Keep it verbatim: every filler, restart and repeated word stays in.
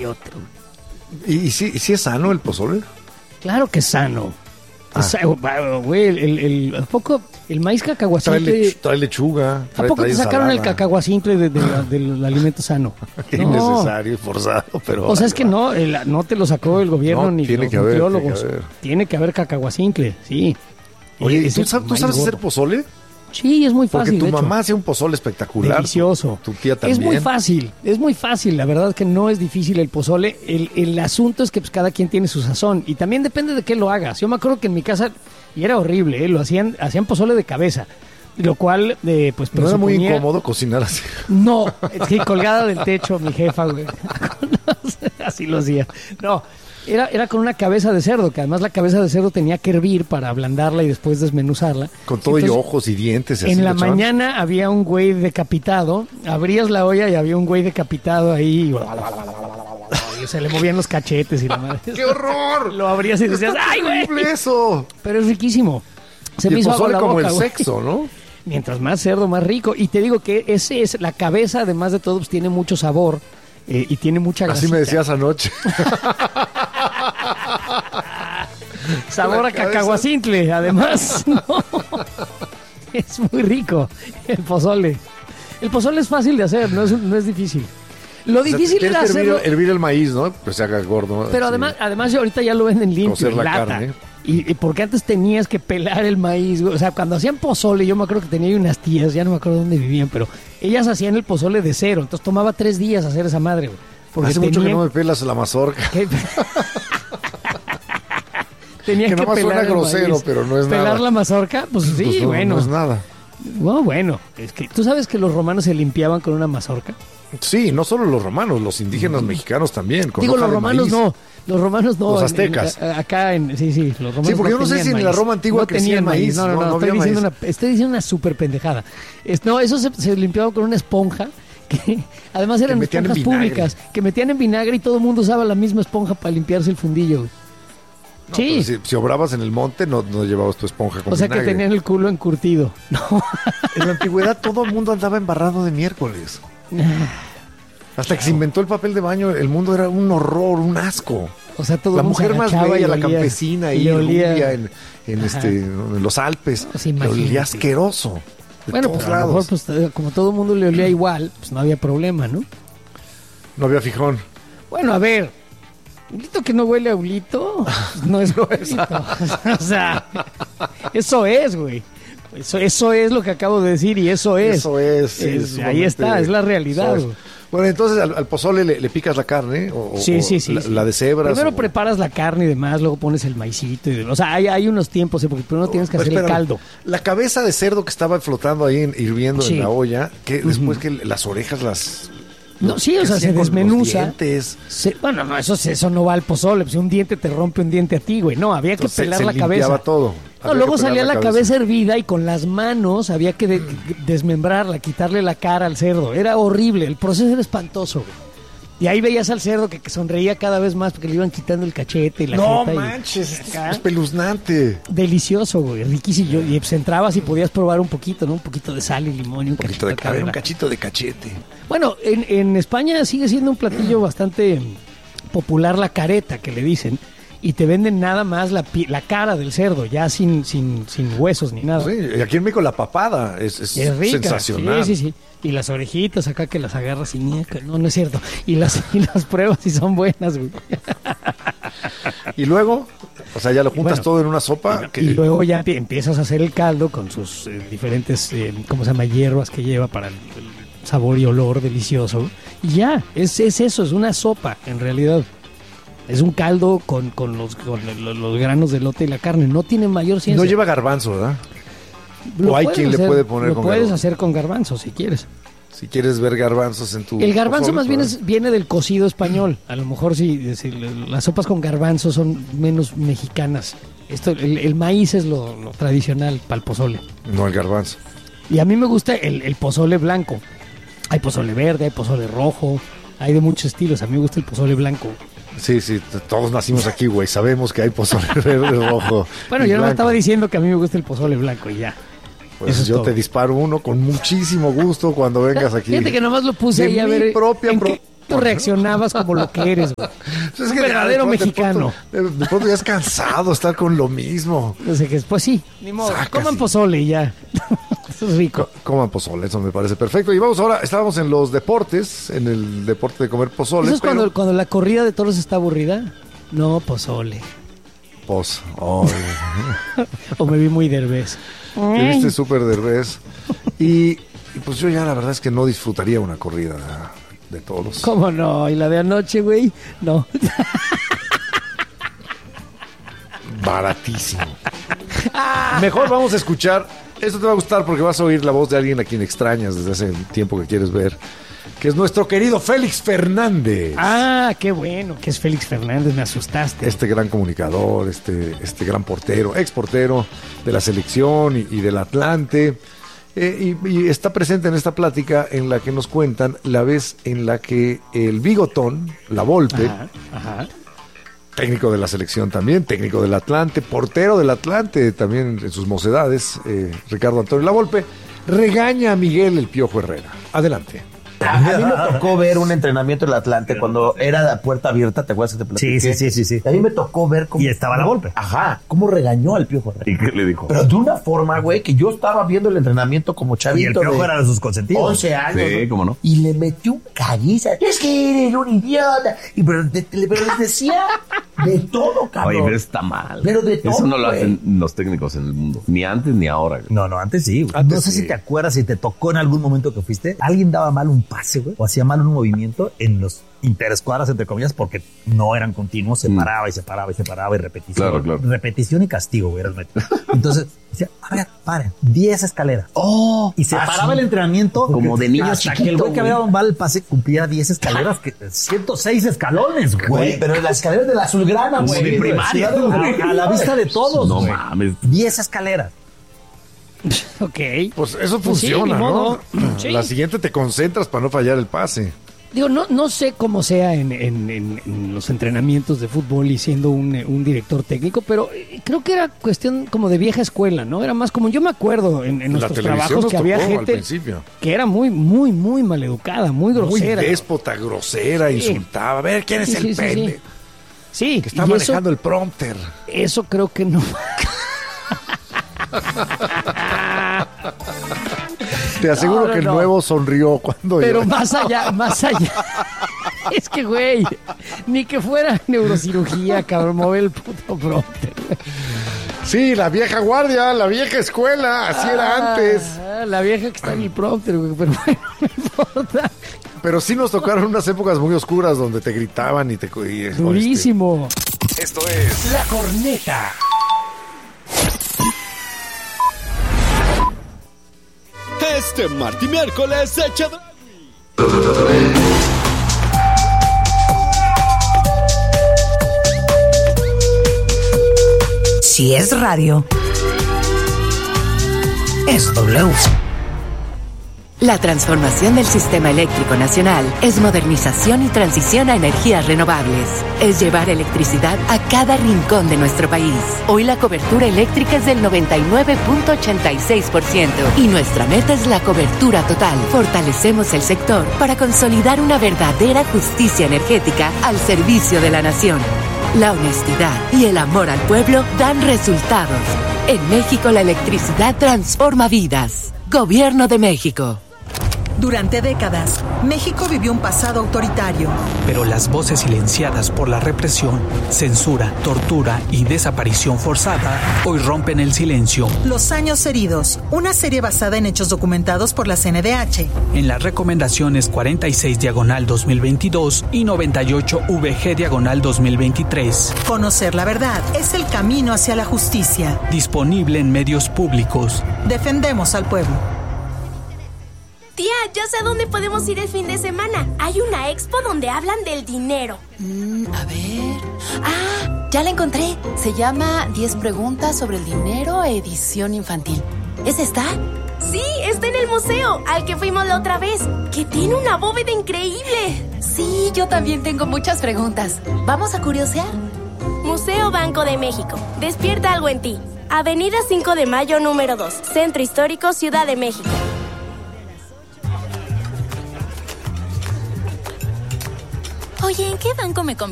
hay otro. ¿Y, y si, si es sano el pozole? Claro que es sano. Ah. Es, güey, el, el, el, ¿a poco el maíz Trae, cacahuacintle? lech, trae lechuga. Trae, ¿A poco trae te sacaron ensalada. el cacahuacintle de, de, de, del alimento sano? Qué No. innecesario y forzado, pero... O sea, es que no, el, no te lo sacó el gobierno No, ni tiene los que haber, nutriólogos. tiene que haber. Tiene que haber cacahuacintle, sí. Oye, Y ¿tú ese sabes, ¿tú maíz sabes hacer gordo. pozole? Sí, es muy Porque fácil. tu de hecho. mamá hace un pozole espectacular. Delicioso. Tu, tu tía también. Es muy fácil, es muy fácil. La verdad es que no es difícil el pozole. El, el asunto es que pues, cada quien tiene su sazón. Y también depende de qué lo hagas. Yo me acuerdo que en mi casa, y era horrible, ¿eh? lo hacían, hacían pozole de cabeza. Lo cual, eh, pues, ¿No era muy presuponía- incómodo cocinar así? No, sí, colgada del techo, mi jefa, güey. Así lo hacía. No, era, era con una cabeza de cerdo, que además la cabeza de cerdo tenía que hervir para ablandarla y después desmenuzarla. Con todo y Entonces, ojos y dientes. y así en la le echaban. mañana había un güey decapitado, abrías la olla y había un güey decapitado ahí y se le movían los cachetes y la madre. ¡Qué horror! Lo abrías y decías, ¡ay, güey! ¡Horrible eso! Pero es riquísimo. Se Y me el hizo agua pozole la como boca, el güey. sexo, ¿no? Mientras más cerdo, más rico. Y te digo que ese es la cabeza, además de todo, pues tiene mucho sabor eh, y tiene mucha grasita. Así me decías anoche. Sabor la a cabeza. cacahuacintle, además. No. Es muy rico el pozole. El pozole es fácil de hacer, no es, no es difícil. Lo O sea, difícil tienes era que hervir, hacerlo... hervir el maíz, ¿no? Pues se haga gordo. Pero así. además, además ya ahorita ya lo venden limpio, Cocer en la lata. carne. Y, y porque antes tenías que pelar el maíz, güey. O sea, cuando hacían pozole, yo me acuerdo que tenía ahí unas tías, ya no me acuerdo dónde vivían, pero ellas hacían el pozole de cero, entonces tomaba tres días hacer esa madre, güey. Porque Hace mucho que tenían no me pelas la mazorca. que- tenían Que que, nomás pelar suena el grosero, maíz. pero no es ¿Pelar nada. la mazorca? Pues sí, Pues no, bueno. No es nada. No, bueno, es que tú sabes que los romanos se limpiaban con una mazorca. Sí, no solo los romanos, los indígenas mexicanos también. Con Digo, hoja los de romanos maíz. no, los romanos no. Los en- aztecas. en- acá en, sí, sí, los romanos Sí, porque yo no sé tenían si en la maíz. Roma antigua no crecía tenían maíz, No, no, no, no, no estoy, había diciendo maíz. una, estoy diciendo una súper pendejada. Es- no, eso se, se limpiaba con una esponja que además eran metían en esponjas vinagre. públicas que metían en vinagre y todo el mundo usaba la misma esponja para limpiarse el fundillo. güey. No, sí, pero Si, si obrabas en el monte, no, no llevabas tu esponja con o sea vinagre. que tenían el culo encurtido. No. En la antigüedad todo el mundo andaba embarrado de miércoles. Hasta que se inventó el papel de baño, el mundo era un horror, un asco. O sea, todo La el mundo se mujer más agachaba y bella, la olía- campesina y ahí, le olía- rubia, en, en, Ajá. este, en los Alpes, Pues le imagínate. olía asqueroso. De Bueno, todos pues a lo mejor, lados. pues, eh, como todo el mundo le olía igual, pues no había problema, ¿no? No había fijón. Bueno, a ver, Ulito que no huele a Ulito, pues, no es Ulito. O sea, eso es, güey. Eso, eso es lo que acabo de decir y eso es. Eso es. sí, Es- es ahí sumamente- está, es la realidad. eso es. Bueno, entonces al, al pozole le, le picas la carne o, o- Sí, sí, o sí. la, sí. la de cebras. Primero o- preparas la carne y demás, luego pones el maicito. Y de- o sea, hay, hay unos tiempos, ¿eh? Porque primero tienes que Pero hacer el espérame, caldo. La cabeza de cerdo que estaba flotando ahí en- hirviendo Sí. en la olla, que después que las orejas las... No, sí, o ¿qué sea, se hacían con los desmenuza. dientes? Se- bueno, no, eso, eso no va al pozole. Pues, si un diente te rompe un diente a ti, güey. No, había que Entonces, pelar se la limpiaba cabeza. todo. No, Había luego que pelar salía la cabeza. cabeza hervida y con las manos había que de- desmembrarla, quitarle la cara al cerdo. Era horrible, el proceso era espantoso, güey. Y ahí veías al cerdo que, que sonreía cada vez más porque le iban quitando el cachete y la No jeta y- manches, es acá. espeluznante. Delicioso, güey, riquísimo. Y pues entrabas y podías probar un poquito, ¿no? Un poquito de sal y limón y un, Un poquito de cachito cabeza, acá. un cachito de cachete. Bueno, en, en España sigue siendo un platillo bastante popular la careta, que le dicen, y te venden nada más la, pi- la cara del cerdo, ya sin, sin, sin huesos ni nada. Sí, y aquí en México la papada es, es Es rica, sensacional. sí, sí, sí. Y las orejitas acá que las agarras y nieca. No, no es cierto. Y las, y las pruebas y son buenas, güey. Y luego, o sea, ya lo juntas Bueno, todo en una sopa. que- Y luego ya empie- empiezas a hacer el caldo con sus eh, diferentes, eh, ¿cómo se llama? Hierbas que lleva para el, el sabor y olor delicioso. Y ya, es, es eso, es una sopa en realidad. Es un caldo con, con, los, con los, los granos de elote y la carne. No tiene mayor ciencia. no lleva garbanzo, ¿verdad? Lo o hay puedes quien le hacer- puede poner Lo con puedes garbanzo. hacer con garbanzo si quieres. Si quieres ver garbanzos en tu... El garbanzo pozole, más bien pues, es- viene del cocido español. A lo mejor si, si las sopas con garbanzo son menos mexicanas. Esto, el, el maíz es lo, lo tradicional para el pozole. No el garbanzo. Y a mí me gusta el, el pozole blanco. Hay pozole verde, hay pozole rojo, hay de muchos estilos. A mí me gusta el pozole blanco. Sí, sí, t- todos nacimos aquí, güey. Sabemos que hay pozole verde, rojo. Bueno, y yo no me blanco. estaba diciendo que a mí me gusta el pozole blanco y ya. Pues Eso es yo todo. te disparo uno con muchísimo gusto cuando vengas aquí. Fíjate que nomás lo puse De ahí a mi ver propia en, pro- qué, Tú reaccionabas como lo que eres, güey. Es Un que verdadero de pronto- mexicano. De pronto, de pronto ya es cansado estar con lo mismo. No sé qué es. Pues sí, ni modo. Saca, Coman sí. pozole y ya. Eso es rico. Co- Coman pozole, eso me parece perfecto. Y vamos ahora, estábamos en los deportes, en el deporte de comer pozole. ¿Eso es pero, cuando, cuando la corrida de toros está aburrida? No, pozole. Pues, oh, O me vi muy derbez. te viste súper derbez. Y, y pues yo ya la verdad es que no disfrutaría una corrida de, de toros. ¿Cómo no? ¿Y la de anoche, güey? No. Baratísimo. Mejor vamos a escuchar. Esto te va a gustar porque vas a oír la voz de alguien a quien extrañas desde hace tiempo que quieres ver, que es nuestro querido Félix Fernández. Ah, qué bueno que es Félix Fernández, me asustaste. Este gran comunicador, este, este gran portero, ex portero de la selección y, y del Atlante. Eh, y, y está presente en esta plática en la que nos cuentan la vez en la que el bigotón, la Volpe, Ajá, ajá. técnico de la selección también, técnico del Atlante, portero del Atlante también en sus mocedades, eh, Ricardo Antonio Lavolpe, regaña a Miguel el Piojo Herrera. Adelante. A mí me tocó ver un entrenamiento del Atlante cuando era la puerta abierta, ¿te acuerdas que te platiqué? Sí, sí, sí, sí, sí. A mí me tocó ver cómo... Y estaba la Volpe. Ajá, cómo regañó al Piojo Herrera. ¿Y qué le dijo? Pero de una forma, güey, que yo estaba viendo el entrenamiento como Y el chavito Piojo de era de sus consentidos. once años. Sí, ¿no? cómo no. Y le metió un caguiza. Es que eres un idiota. Y pero, te- te- pero les decía de todo, cabrón. Oye, pero está mal. Pero de todo, Eso no lo güey. hacen los técnicos en el mundo. Ni antes ni ahora. güey. No, no, antes sí. güey. Antes no sé sí. si te acuerdas, si te tocó en algún momento que fuiste, alguien daba mal un pase, güey, o hacía mal un movimiento en los interescuadras, entre comillas, porque no eran continuos, se Mm. paraba y se paraba y se paraba y repetición. Claro, claro. Repetición y castigo, güey, era el método. Entonces, decía, a ver, paren, diez escaleras. Oh, Y se ah, paraba sí. el entrenamiento Como de niño hasta chiquito, que el güey que güey. había dado mal el pase cumplía diez escaleras, que ciento seis escalones, güey. Güey, pero en las escaleras de la azulgrana, Como güey. de primaria, Ciudad de los- a, a la vista de todos, No güey. mames. diez escaleras. Ok. Pues eso Pues sí, funciona, ni modo. ¿no? Sí. La siguiente te concentras para no fallar el pase. Digo, no, no sé cómo sea en, en- en- en los entrenamientos de fútbol y siendo un, eh, un director técnico, pero eh, creo que era cuestión como de vieja escuela, ¿no? Era más como, yo me acuerdo en, en La nuestros televisión trabajos nos que había tocó al gente principio. que era muy, muy, muy maleducada, muy Muy grosera. déspota, grosera, Sí. insultaba. A ver, ¿quién es Sí, el sí, sí, pende? sí. Sí, Que está y manejando el prompter. Eso, eso creo que no. Te aseguro No, no, que el no. nuevo sonrió cuando Pero yo- más allá, más allá. Es que, güey, ni que fuera neurocirugía, cabrón, mover el puto prompter. Sí, la vieja guardia, la vieja escuela, así era antes. Ah, la vieja que está en el prompter, güey, pero bueno, no importa. Pero sí nos tocaron unas épocas muy oscuras donde te gritaban y te... y- Durísimo. Esto es La corneta. Este martes y miércoles echa de... Si es radio, es W. La transformación del sistema eléctrico nacional es modernización y transición a energías renovables. Es llevar electricidad a cada rincón de nuestro país. Hoy la cobertura eléctrica es del noventa y nueve punto ochenta y seis por ciento y nuestra meta es la cobertura total. Fortalecemos el sector para consolidar una verdadera justicia energética al servicio de la nación. La honestidad y el amor al pueblo dan resultados. En México la electricidad transforma vidas. Gobierno de México. Durante décadas, México vivió un pasado autoritario. Pero las voces silenciadas por la represión, censura, tortura y desaparición forzada hoy rompen el silencio. Los años heridos, una serie basada en hechos documentados por la C N D H. En las recomendaciones cuarenta y seis diagonal dos mil veintidós y noventa y ocho V G diagonal dos mil veintitrés. Conocer la verdad es el camino hacia la justicia. Disponible en medios públicos. Defendemos al pueblo. Tía, ya sé a dónde podemos ir el fin de semana. Hay una expo donde hablan del dinero. Mm, a ver... Ah, ya la encontré. Se llama diez preguntas sobre el dinero, edición infantil. ¿Es esta? Sí, está en el museo, al que fuimos la otra vez, que tiene una bóveda increíble. Sí, yo también tengo muchas preguntas. ¿Vamos a curiosear? Museo Banco de México. Despierta algo en ti. Avenida cinco de mayo, número dos. Centro Histórico, Ciudad de México. Oye, ¿en qué banco me conviene?